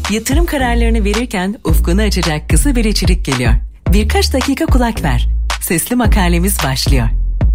Yatırım kararlarını verirken ufkunu açacak kısa bir içerik geliyor. Birkaç dakika kulak ver. Sesli makalemiz başlıyor.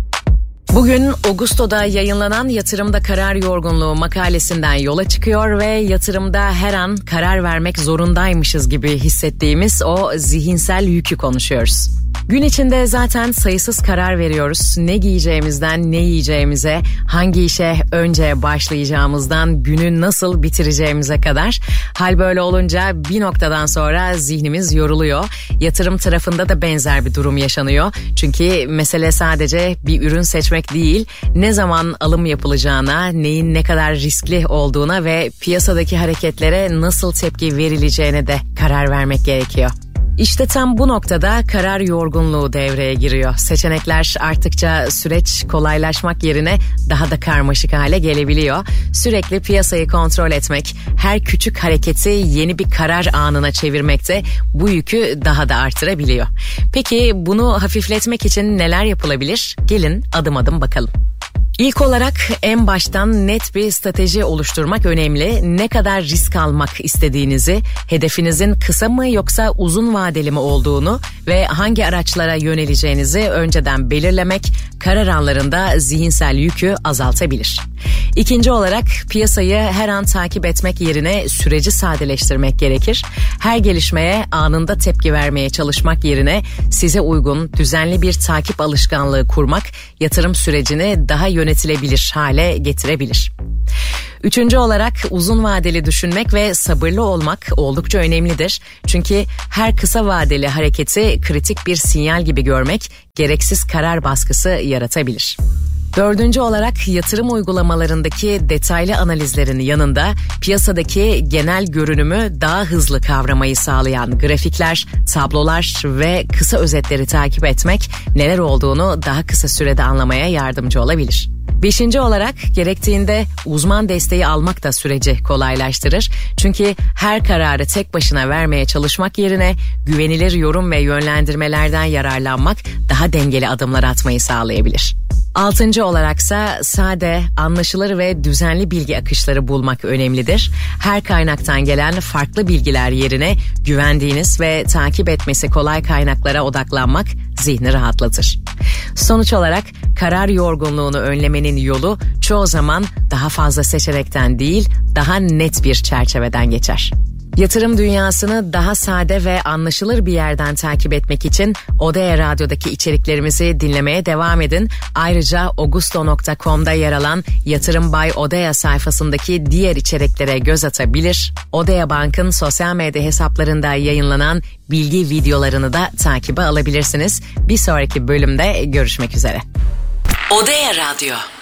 Bugün Augusto'da yayınlanan Yatırımda Karar Yorgunluğu makalesinden yola çıkıyor ve yatırımda her an karar vermek zorundaymışız gibi hissettiğimiz o zihinsel yükü konuşuyoruz. Gün içinde zaten sayısız karar veriyoruz. Ne giyeceğimizden ne yiyeceğimize, hangi işe önce başlayacağımızdan günü nasıl bitireceğimize kadar. Hal böyle olunca bir noktadan sonra zihnimiz yoruluyor. Yatırım tarafında da benzer bir durum yaşanıyor. Çünkü mesele sadece bir ürün seçmek değil, ne zaman alım yapılacağına, neyin ne kadar riskli olduğuna ve piyasadaki hareketlere nasıl tepki verileceğine de karar vermek gerekiyor. İşte tam bu noktada karar yorgunluğu devreye giriyor. Seçenekler arttıkça süreç kolaylaşmak yerine daha da karmaşık hale gelebiliyor. Sürekli piyasayı kontrol etmek, her küçük hareketi yeni bir karar anına çevirmek de bu yükü daha da artırabiliyor. Peki bunu hafifletmek için neler yapılabilir? Gelin adım adım bakalım. İlk olarak en baştan net bir strateji oluşturmak önemli. Ne kadar risk almak istediğinizi, hedefinizin kısa mı yoksa uzun vadeli mi olduğunu ve hangi araçlara yöneleceğinizi önceden belirlemek karar anlarında zihinsel yükü azaltabilir. İkinci olarak piyasayı her an takip etmek yerine süreci sadeleştirmek gerekir. Her gelişmeye anında tepki vermeye çalışmak yerine size uygun düzenli bir takip alışkanlığı kurmak yatırım sürecini daha yönetilebilir hale getirebilir. Üçüncü olarak uzun vadeli düşünmek ve sabırlı olmak oldukça önemlidir. Çünkü her kısa vadeli hareketi kritik bir sinyal gibi görmek gereksiz karar baskısı yaratabilir. Dördüncü olarak yatırım uygulamalarındaki detaylı analizlerin yanında piyasadaki genel görünümü daha hızlı kavramayı sağlayan grafikler, tablolar ve kısa özetleri takip etmek neler olduğunu daha kısa sürede anlamaya yardımcı olabilir. Beşinci olarak gerektiğinde uzman desteği almak da süreci kolaylaştırır. Çünkü her kararı tek başına vermeye çalışmak yerine güvenilir yorum ve yönlendirmelerden yararlanmak daha dengeli adımlar atmayı sağlayabilir. Altıncı olaraksa sade, anlaşılır ve düzenli bilgi akışları bulmak önemlidir. Her kaynaktan gelen farklı bilgiler yerine güvendiğiniz ve takip etmesi kolay kaynaklara odaklanmak zihni rahatlatır. Sonuç olarak karar yorgunluğunu önlemenin yolu çoğu zaman daha fazla seçenekten değil, daha net bir çerçeveden geçer. Yatırım dünyasını daha sade ve anlaşılır bir yerden takip etmek için Odea Radyo'daki içeriklerimizi dinlemeye devam edin. Ayrıca augusto.com'da yer alan Yatırım by Odea sayfasındaki diğer içeriklere göz atabilir. Odea Bank'ın sosyal medya hesaplarında yayınlanan bilgi videolarını da takibe alabilirsiniz. Bir sonraki bölümde görüşmek üzere. Odea Radyo.